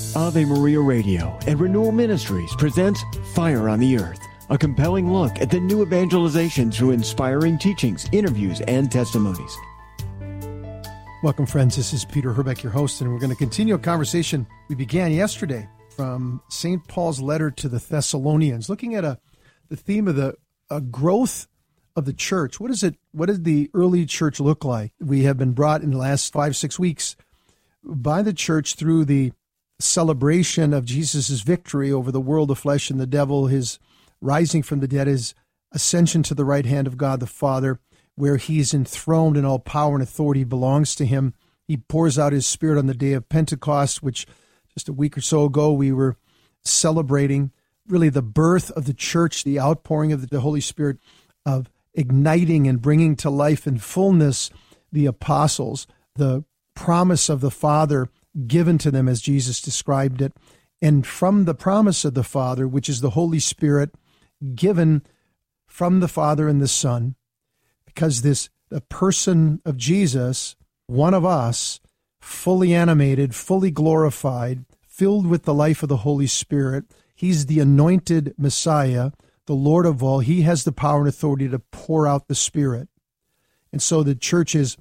Ave Maria Radio and Renewal Ministries presents Fire on the Earth, a compelling look at the new evangelization through inspiring teachings, interviews, and testimonies. Welcome, friends. This is Peter Herbeck, your host, and we're going to continue a conversation we began yesterday from St. Paul's letter to the Thessalonians, looking at the theme of the growth of the church. What did the early church look like? We have been brought in the last 5-6 weeks by the church through the celebration of Jesus' victory over the world, the flesh, and the devil, his rising from the dead, his ascension to the right hand of God the Father, where he's enthroned and all power and authority belongs to him. He pours out his Spirit on the day of Pentecost, which just a week or so ago we were celebrating, really the birth of the church, the outpouring of the Holy Spirit, of igniting and bringing to life in fullness the apostles, the promise of the Father given to them as Jesus described it. And from the promise of the Father, which is the Holy Spirit given from the Father and the Son, because the person of Jesus, one of us, fully animated, fully glorified, filled with the life of the Holy Spirit, he's the anointed Messiah, the Lord of all. He has the power and authority to pour out the Spirit. And so the church is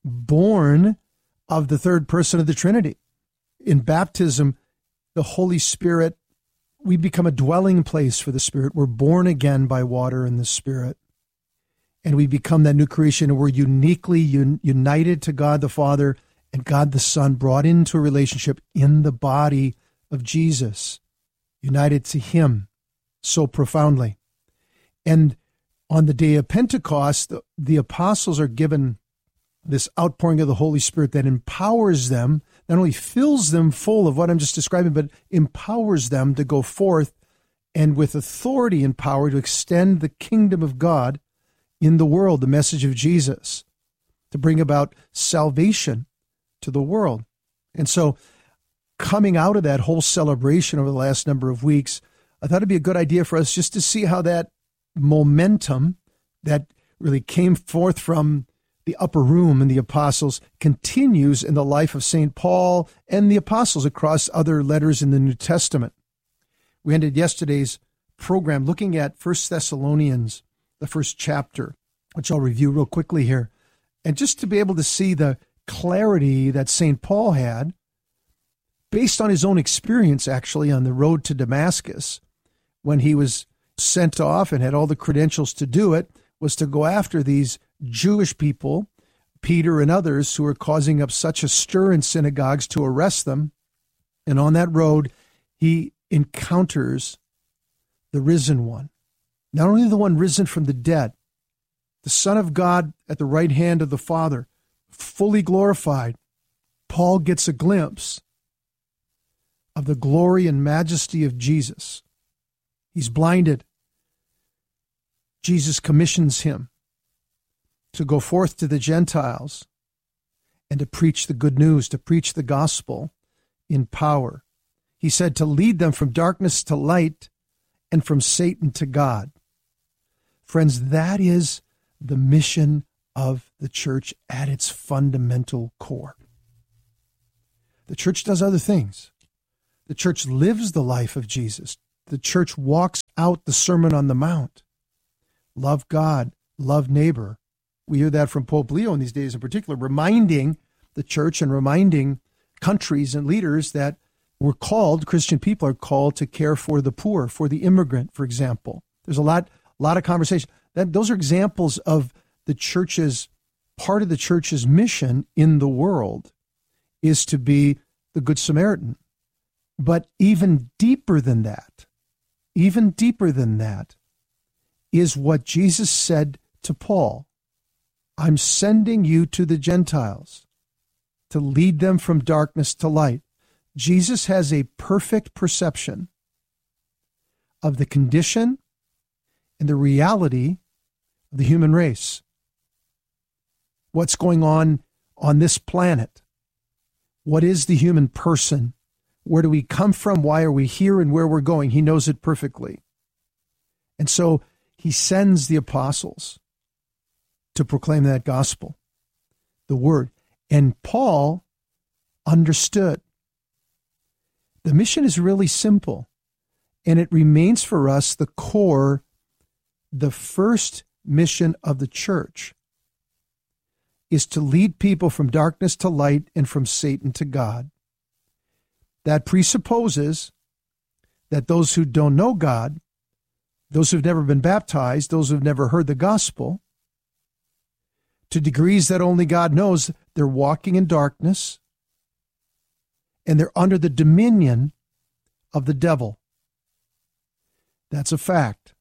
born of the third person of the Trinity. In baptism, the Holy Spirit, we become a dwelling place for the Spirit. We're born again by water and the Spirit. And we become that new creation, and we're uniquely united to God the Father and God the Son, brought into a relationship in the body of Jesus, united to him so profoundly. And on the day of Pentecost, the apostles are given this outpouring of the Holy Spirit that empowers them, not only fills them full of what I'm just describing, but empowers them to go forth and with authority and power to extend the kingdom of God in the world, the message of Jesus, to bring about salvation to the world. And so coming out of that whole celebration over the last number of weeks, I thought it'd be a good idea for us just to see how that momentum that really came forth from the upper room and the apostles continues in the life of St. Paul and the apostles across other letters in the New Testament. We ended yesterday's program looking at 1 Thessalonians, the first chapter, which I'll review real quickly here. And just to be able to see the clarity that St. Paul had, based on his own experience, actually, on the road to Damascus, when he was sent off and had all the credentials to do it, was to go after these Jewish people, Peter and others, who were causing up such a stir in synagogues, to arrest them. And on that road, he encounters the risen one. Not only the one risen from the dead, the Son of God at the right hand of the Father, fully glorified. Paul gets a glimpse of the glory and majesty of Jesus. He's blinded. Jesus commissions him to go forth to the Gentiles and to preach the good news, to preach the gospel in power. He said to lead them from darkness to light and from Satan to God. Friends, that is the mission of the church at its fundamental core. The church does other things. The church lives the life of Jesus. The church walks out the Sermon on the Mount. Love God, love neighbor. We hear that from Pope Leo in these days in particular, reminding the church and reminding countries and leaders that we're called, Christian people are called to care for the poor, for the immigrant, for example. There's a lot of conversation. Those are examples of the church's, part of the church's mission in the world is to be the Good Samaritan. But even deeper than that is what Jesus said to Paul. I'm sending you to the Gentiles to lead them from darkness to light. Jesus has a perfect perception of the condition and the reality of the human race. What's going on this planet? What is the human person? Where do we come from? Why are we here? And where we're going? He knows it perfectly. And so he sends the apostles to proclaim that gospel, the word. And Paul understood. The mission is really simple, and it remains for us the core, the first mission of the church is to lead people from darkness to light and from Satan to God. That presupposes that those who don't know God, those who've never been baptized, those who've never heard the gospel, to degrees that only God knows, they're walking in darkness and they're under the dominion of the devil. That's a fact.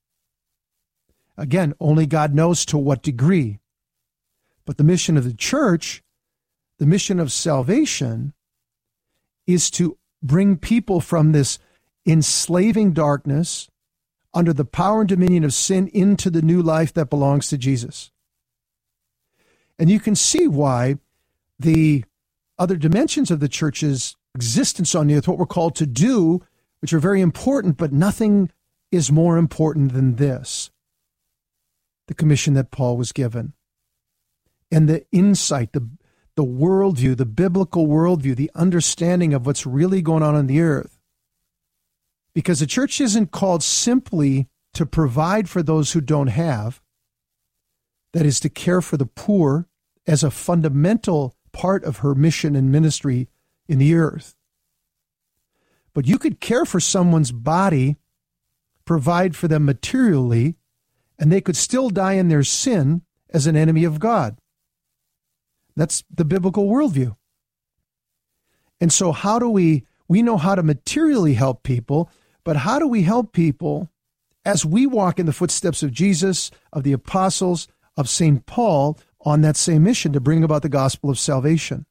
Again, only God knows to what degree. But the mission of the church, the mission of salvation, is to bring people from this enslaving darkness under the power and dominion of sin into the new life that belongs to Jesus. And you can see why the other dimensions of the church's existence on the earth, what we're called to do, which are very important, but nothing is more important than this: the commission that Paul was given. And the insight, the worldview, the biblical worldview, the understanding of what's really going on the earth. Because the church isn't called simply to provide for those who don't have, that is, to care for the poor as a fundamental part of her mission and ministry in the earth. But you could care for someone's body, provide for them materially, and they could still die in their sin as an enemy of God. That's the biblical worldview. And so how do we know how to materially help people, but how do we help people as we walk in the footsteps of Jesus, of the apostles, of St. Paul on that same mission to bring about the gospel of salvation?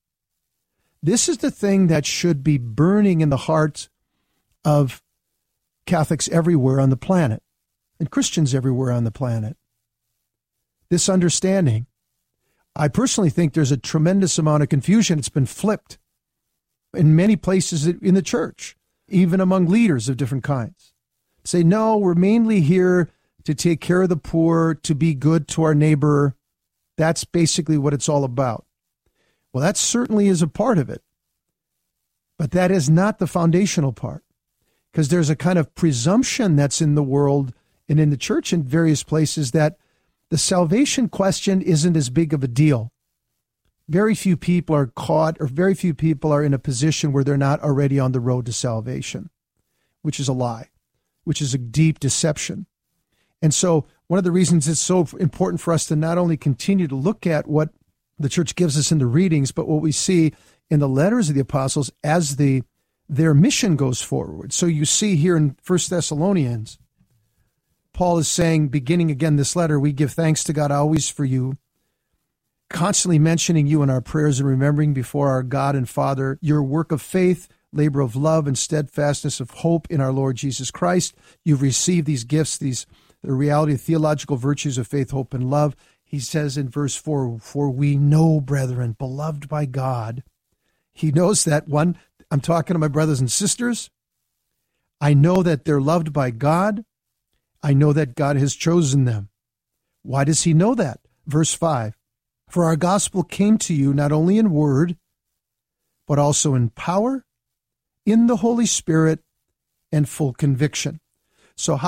This is the thing that should be burning in the hearts of Catholics everywhere on the planet and Christians everywhere on the planet. This understanding. I personally think there's a tremendous amount of confusion. It's been flipped in many places in the church, even among leaders of different kinds. Say, no, we're mainly here to take care of the poor, to be good to our neighbor. That's basically what it's all about. Well, that certainly is a part of it. But that is not the foundational part, because there's a kind of presumption that's in the world and in the church in various places that the salvation question isn't as big of a deal. Very few people are caught, or very few people are in a position where they're not already on the road to salvation, which is a lie, which is a deep deception. And so one of the reasons it's so important for us to not only continue to look at what the church gives us in the readings, but what we see in the letters of the apostles as their mission goes forward. So you see here in 1 Thessalonians, Paul is saying, beginning again this letter, we give thanks to God always for you, constantly mentioning you in our prayers and remembering before our God and Father your work of faith, labor of love, and steadfastness of hope in our Lord Jesus Christ. You've received these gifts, the reality of theological virtues of faith, hope, and love. He says in verse 4, for we know, brethren, beloved by God. He knows that one. I'm talking to my brothers and sisters. I know that they're loved by God. I know that God has chosen them. Why does he know that? Verse 5, for our gospel came to you not only in word, but also in power, in the Holy Spirit, and full conviction. So how